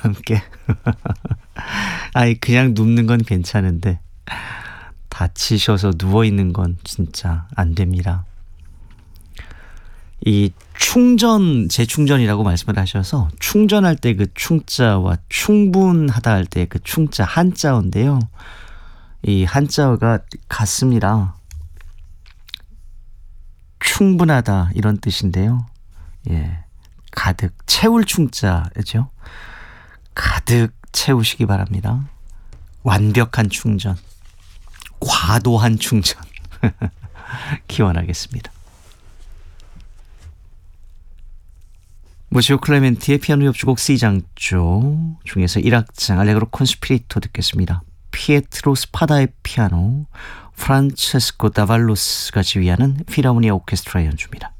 함께. 아이, 그냥 눕는 건 괜찮은데 다치셔서 누워있는 건 진짜 안 됩니다. 이 재충전이라고 말씀을 하셔서 충전할 때 그 충자와 충분하다 할 때 그 충자 한자어인데요. 이 한자어가 같습니다. 충분하다 이런 뜻인데요. 예, 가득 채울 충자죠. 가득 채우시기 바랍니다. 완벽한 충전, 과도한 충전 기원하겠습니다. 무시오 클레멘티의 피아노 협주곡 C장조 중에서 1악장 알레그로 콘스피리토 듣겠습니다. 피에트로 스파다의 피아노, 프란체스코 다발로스가 지휘하는 필하모니아 오케스트라 연주입니다.